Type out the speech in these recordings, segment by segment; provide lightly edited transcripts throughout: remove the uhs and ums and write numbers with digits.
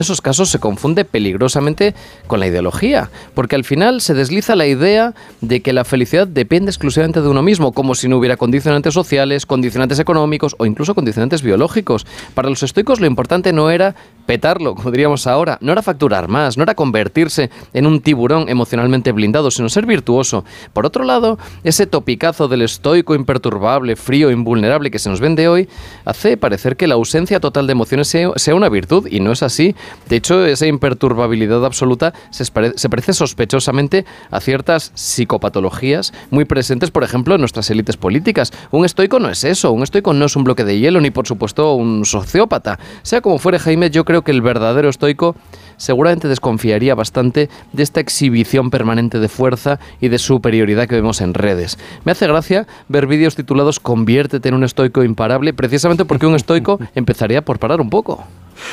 esos casos se confunde peligrosamente con la ideología, porque al final se desliza la idea de que la felicidad depende exclusivamente de uno mismo, como si no hubiera condicionantes sociales, condicionantes económicos o incluso condicionantes biológicos. Para los estoicos lo importante no era petarlo, como diríamos ahora, no era facturar más, no era convertirse en un tiburón emocionalmente blindado, sino ser virtuoso. Por otro lado, ese topicazo del estoico imperturbable, frío, invulnerable que se nos vende hoy, hace parecer que la ausencia total de emociones sea una virtud, y no es así. De hecho, esa imperturbabilidad absoluta se parece sospechosamente a ciertas psicopatologías muy presentes, por ejemplo, en nuestras élites políticas. Un estoico no es eso, un estoico no es un bloque de hielo, ni por supuesto un sociópata. Sea como fuere, Jaime, yo creo que el verdadero estoico seguramente desconfiaría bastante de esta exhibición permanente de fuerza y de superioridad que vemos en redes. Me hace gracia ver vídeos titulados "Conviértete en un estoico imparable", precisamente porque un estoico empezaría por parar un poco.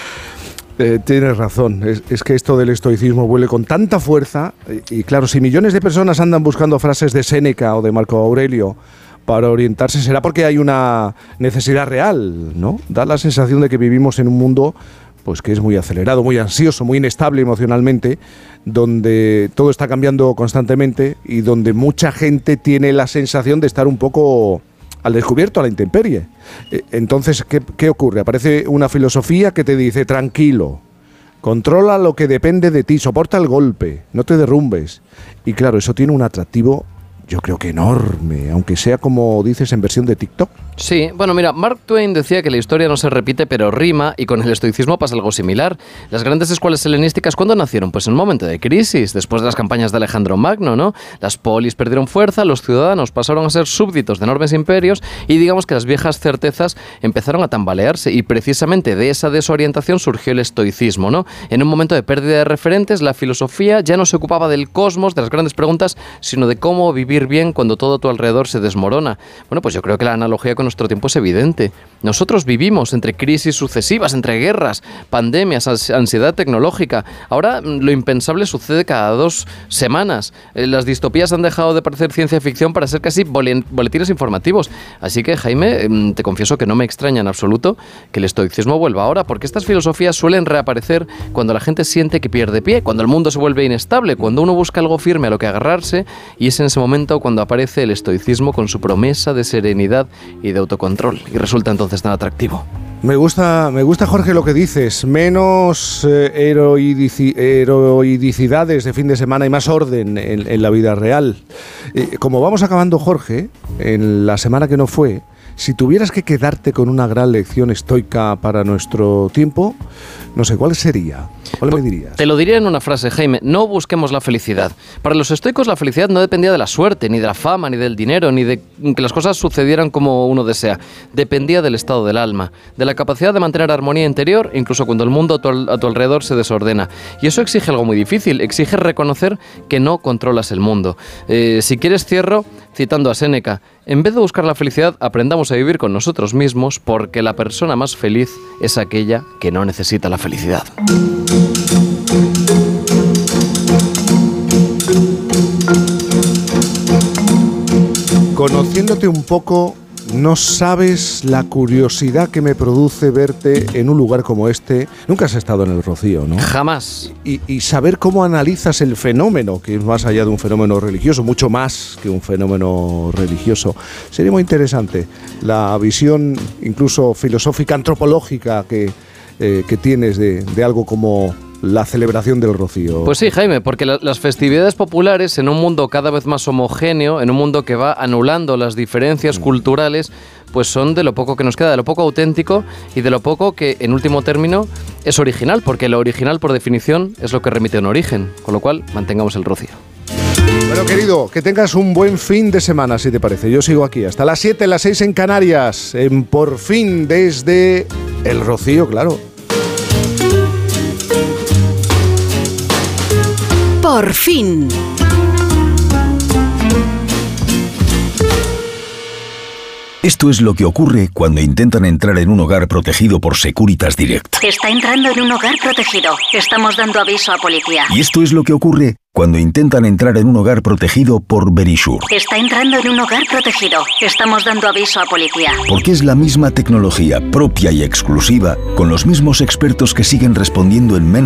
Tienes razón, es que esto del estoicismo vuelve con tanta fuerza y claro, si millones de personas andan buscando frases de Séneca o de Marco Aurelio para orientarse, será porque hay una necesidad real, ¿no? Da la sensación de que vivimos en un mundo pues que es muy acelerado, muy ansioso, muy inestable emocionalmente, donde todo está cambiando constantemente y donde mucha gente tiene la sensación de estar un poco al descubierto, a la intemperie. Entonces, ¿qué ocurre? Aparece una filosofía que te dice: tranquilo, controla lo que depende de ti, soporta el golpe, no te derrumbes. Y claro, eso tiene un atractivo, yo creo que enorme, aunque sea, como dices, en versión de TikTok. Sí, bueno, mira, Mark Twain decía que la historia no se repite pero rima, y con el estoicismo pasa algo similar. Las grandes escuelas helenísticas, ¿cuándo nacieron? Pues en un momento de crisis, después de las campañas de Alejandro Magno, ¿no? Las polis perdieron fuerza, los ciudadanos pasaron a ser súbditos de enormes imperios y digamos que las viejas certezas empezaron a tambalearse, y precisamente de esa desorientación surgió el estoicismo, ¿no? En un momento de pérdida de referentes, la filosofía ya no se ocupaba del cosmos, de las grandes preguntas, sino de cómo vivir bien cuando todo a tu alrededor se desmorona. Bueno, pues yo creo que la analogía con nuestro tiempo es evidente. Nosotros vivimos entre crisis sucesivas, entre guerras, pandemias, ansiedad tecnológica. Ahora lo impensable sucede cada 2 semanas. Las distopías han dejado de parecer ciencia ficción para ser casi boletines informativos. Así que, Jaime, te confieso que no me extraña en absoluto que el estoicismo vuelva ahora, porque estas filosofías suelen reaparecer cuando la gente siente que pierde pie, cuando el mundo se vuelve inestable, cuando uno busca algo firme a lo que agarrarse, y es en ese momento cuando aparece el estoicismo con su promesa de serenidad y de autocontrol, y resulta entonces tan atractivo. Me gusta, Jorge, lo que dices. Menos heroicidades de fin de semana y más orden en la vida real. Como vamos acabando, Jorge, en la semana que no fue, si tuvieras que quedarte con una gran lección estoica para nuestro tiempo, no sé, ¿cuál sería? ¿Cuál me dirías? Te lo diría en una frase, Jaime: no busquemos la felicidad. Para los estoicos la felicidad no dependía de la suerte, ni de la fama, ni del dinero, ni de que las cosas sucedieran como uno desea. Dependía del estado del alma, de la capacidad de mantener armonía interior, incluso cuando el mundo a tu alrededor se desordena. Y eso exige algo muy difícil, exige reconocer que no controlas el mundo. Si quieres, cierro citando a Séneca: en vez de buscar la felicidad, aprendamos a vivir con nosotros mismos, porque la persona más feliz es aquella que no necesita la felicidad. Conociéndote un poco, no sabes la curiosidad que me produce verte en un lugar como este. Nunca has estado en el Rocío, ¿no? Jamás. Y saber cómo analizas el fenómeno, que es más allá de un fenómeno religioso, mucho más que un fenómeno religioso. Sería muy interesante la visión incluso filosófica, antropológica que tienes de algo como la celebración del Rocío. Pues sí, Jaime, porque las festividades populares, en un mundo cada vez más homogéneo, en un mundo que va anulando las diferencias culturales, pues son de lo poco que nos queda, de lo poco auténtico y de lo poco que, en último término, es original, porque lo original, por definición, es lo que remite a un origen, con lo cual mantengamos el Rocío. Bueno, querido, que tengas un buen fin de semana, si te parece. Yo sigo aquí hasta las 7, las 6 en Canarias, en Por Fin, desde el Rocío, claro. Por fin. Esto es lo que ocurre cuando intentan entrar en un hogar protegido por Securitas Direct. Está entrando en un hogar protegido. Estamos dando aviso a policía. Y esto es lo que ocurre cuando intentan entrar en un hogar protegido por Verisure. Está entrando en un hogar protegido. Estamos dando aviso a policía. Porque es la misma tecnología propia y exclusiva, con los mismos expertos que siguen respondiendo en menos